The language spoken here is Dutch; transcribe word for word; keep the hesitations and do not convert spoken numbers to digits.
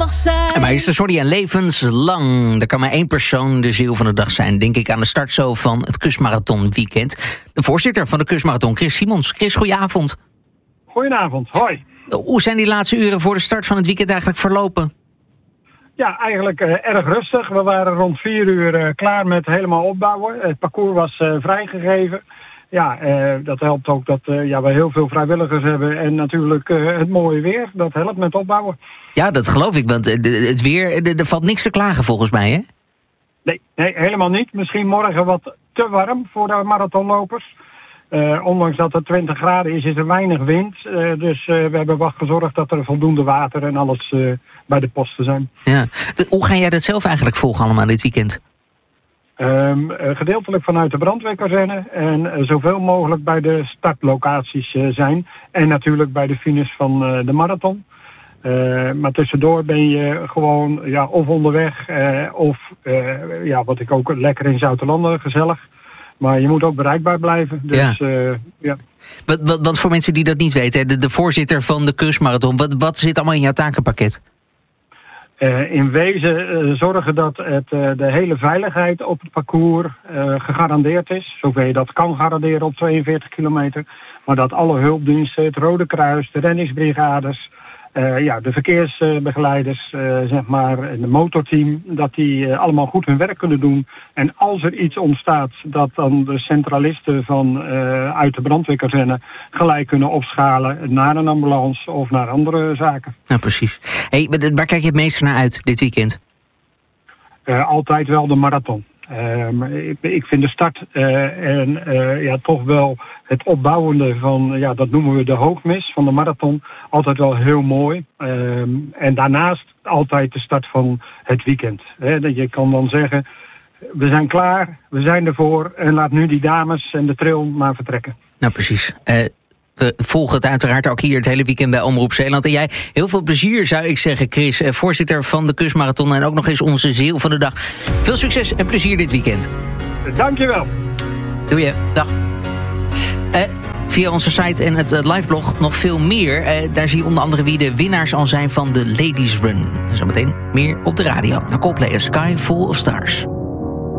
dag zijn. Maar is er sorry en levenslang. Er kan maar één persoon de ziel van de dag zijn. Denk ik aan de start zo van het Kustmarathon weekend. De voorzitter van de Kustmarathon, Chris Simons. Chris, goedenavond. Goedenavond, hoi. Hoe zijn die laatste uren voor de start van het weekend eigenlijk verlopen? Ja, eigenlijk uh, erg rustig. We waren rond vier uur uh, klaar met helemaal opbouwen. Het parcours was uh, vrijgegeven. Ja, uh, dat helpt ook dat uh, ja, we heel veel vrijwilligers hebben. En natuurlijk uh, het mooie weer, dat helpt met opbouwen. Ja, dat geloof ik, want het weer, er valt niks te klagen volgens mij, hè? Nee, nee, helemaal niet. Misschien morgen wat te warm voor de marathonlopers. Uh, ondanks dat het twintig graden is, is er weinig wind. Uh, dus uh, we hebben wel gezorgd dat er voldoende water en alles uh, bij de posten zijn. Ja. De, hoe ga jij dat zelf eigenlijk volgen allemaal dit weekend? Um, uh, gedeeltelijk vanuit de brandweerkazerne en uh, zoveel mogelijk bij de startlocaties uh, zijn. En natuurlijk bij de finish van uh, de marathon. Uh, maar tussendoor ben je gewoon ja, of onderweg uh, of uh, ja, wat ik ook lekker in Zoutelanden, gezellig. Maar je moet ook bereikbaar blijven. Dus, ja. Uh, ja. Wat, wat, wat voor mensen die dat niet weten, de, de voorzitter van de Kustmarathon, wat, wat zit allemaal in jouw takenpakket? Uh, in wezen uh, zorgen dat het, uh, de hele veiligheid op het parcours uh, gegarandeerd is. Zover je dat kan garanderen op tweeënveertig kilometer. Maar dat alle hulpdiensten, het Rode Kruis, de reddingsbrigades, uh, ja, de verkeersbegeleiders, uh, zeg maar, en de motorteam, dat die uh, allemaal goed hun werk kunnen doen. En als er iets ontstaat, dat dan de centralisten van uh, uit de brandweerkazerne gelijk kunnen opschalen naar een ambulance of naar andere zaken. Ja, precies. Hey, waar kijk je het meeste naar uit dit weekend? Uh, altijd wel de marathon. Uh, ik, ik vind de start uh, en uh, ja, toch wel het opbouwende van, ja, dat noemen we de hoogmis van de marathon, altijd wel heel mooi. Uh, en daarnaast altijd de start van het weekend. He, je kan dan zeggen, we zijn klaar, we zijn ervoor en laat nu die dames en de trail maar vertrekken. Nou, precies. Uh... We volgen het uiteraard ook hier het hele weekend bij Omroep Zeeland. En jij, heel veel plezier zou ik zeggen, Chris, voorzitter van de Kustmarathon en ook nog eens onze ziel van de dag. Veel succes en plezier dit weekend. Dankjewel. Doe je. Dag. Uh, via onze site en het uh, liveblog nog veel meer. Uh, daar zie je onder andere wie de winnaars al zijn van de Ladies Run. Zometeen meer op de radio. Naar Coldplay, A Sky Full of Stars.